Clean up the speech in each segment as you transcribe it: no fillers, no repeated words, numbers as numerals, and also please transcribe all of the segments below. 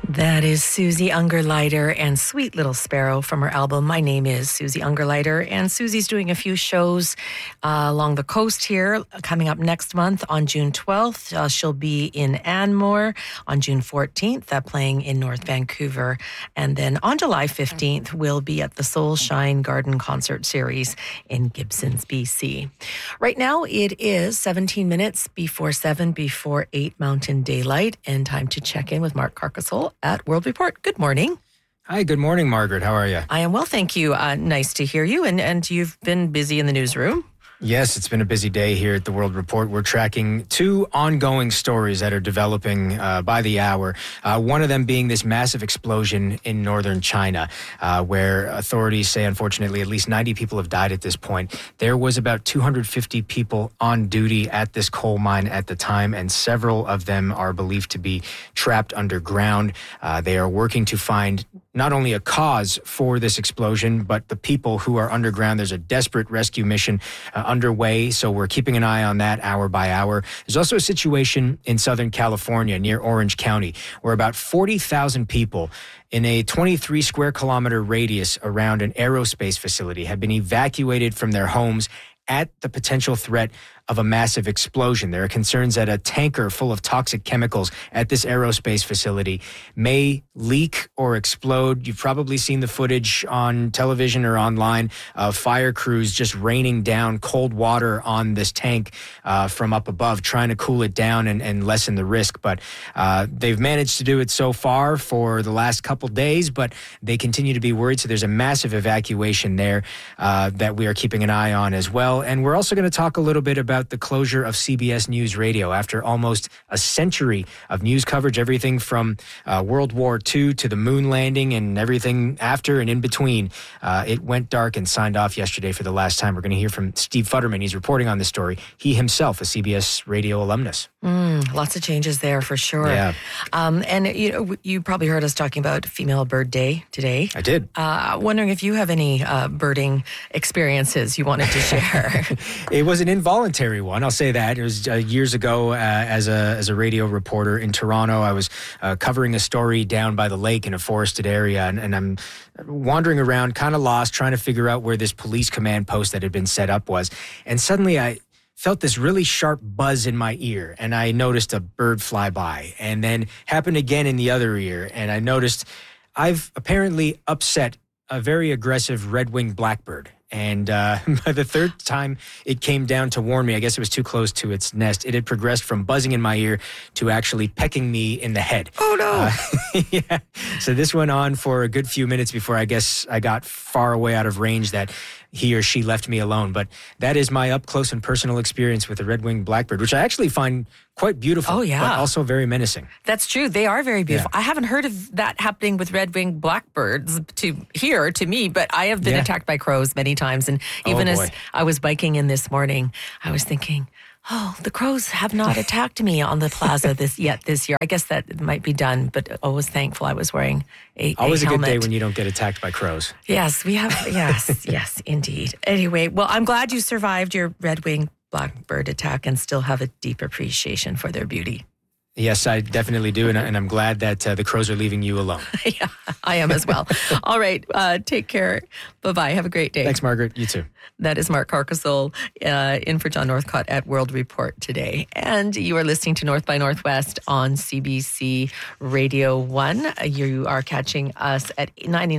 That is Susie Ungerleider and Sweet Little Sparrow from her album My Name Is Susie Ungerleider. And Susie's doing a few shows along the coast here coming up next month on June 12th. She'll be in Anmore on June 14th, playing in North Vancouver. And then on July 15th, we'll be at the Soul Shine Garden Concert Series in Gibsons, BC. Right now, it is 17 minutes before 7, before 8 Mountain Daylight, and time to check in with Mark Carcasole at World Report. Good morning. Hi, good morning, Margaret. How are you? I am well, thank you. Nice to hear you. And you've been busy in the newsroom. Yes, it's been a busy day here at the World Report. We're tracking two ongoing stories that are developing by the hour. One of them being this massive explosion in northern China, where authorities say, unfortunately, at least 90 people have died at this point. There was about 250 people on duty at this coal mine at the time, and several of them are believed to be trapped underground. They are working to find not only a cause for this explosion, but the people who are underground. There's a desperate rescue mission underway, so we're keeping an eye on that hour by hour. There's also a situation in Southern California near Orange County where about 40,000 people in a 23 square kilometer radius around an aerospace facility have been evacuated from their homes at the potential threat of a massive explosion. There are concerns that a tanker full of toxic chemicals at this aerospace facility may leak or explode. You've probably seen the footage on television or online of fire crews just raining down cold water on this tank from up above, trying to cool it down and lessen the risk. But they've managed to do it so far for the last couple days, but they continue to be worried. So there's a massive evacuation there that we are keeping an eye on as well. And we're also going to talk a little bit about the closure of CBS News Radio after almost a century of news coverage, everything from World War II to the moon landing and everything after and in between. It went dark and signed off yesterday for the last time. We're going to hear from Steve Futterman. He's reporting on this story. He himself, a CBS Radio alumnus. Lots of changes there for sure. Yeah. And you probably heard us talking about Female Bird Day today. I did. Wondering if you have any birding experiences you wanted to share. It was an involuntary one, I'll say that. It was years ago as a radio reporter in Toronto. I was covering a story down by the lake in a forested area, and I'm wandering around, kind of lost, trying to figure out where this police command post that had been set up was. And suddenly I felt this really sharp buzz in my ear, and I noticed a bird fly by, and then happened again in the other ear, and I noticed I've apparently upset a very aggressive red-winged blackbird. And by the third time it came down to warn me, I guess it was too close to its nest, it had progressed from buzzing in my ear to actually pecking me in the head. Oh, no. Yeah. So this went on for a good few minutes before I guess I got far away out of range that he or she left me alone. But that is my up close and personal experience with a red-winged blackbird, which I actually find quite beautiful, oh, yeah, but also very menacing. That's true. They are very beautiful. Yeah. I haven't heard of that happening with red-winged blackbirds to me, but I have been attacked by crows many times. And even as I was biking in this morning, I was thinking, oh, the crows have not attacked me on the plaza this year. I guess that might be done, but always thankful I was wearing a always helmet. A good day when you don't get attacked by crows. Yes, we have. Yes, indeed. Anyway, well, I'm glad you survived your red-winged blackbird attack and still have a deep appreciation for their beauty. Yes, I definitely do, and I'm glad that the crows are leaving you alone. Yeah, I am as well. All right, take care. Bye-bye. Have a great day. Thanks, Margaret. You too. That is Mark Carcasole in for John Northcott at World Report today. And you are listening to North by Northwest on CBC Radio 1. You are catching us at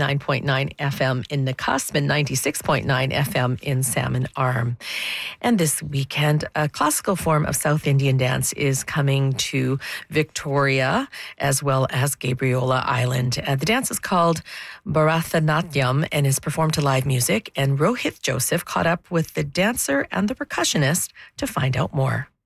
99.9 FM in Nakusp and 96.9 FM in Salmon Arm. And this weekend, a classical form of South Indian dance is coming to Victoria as well as Gabriola Island. The dance is called Bharatanatyam and is performed to live music. And Rohit Joseph caught up with the dancer and the percussionist to find out more.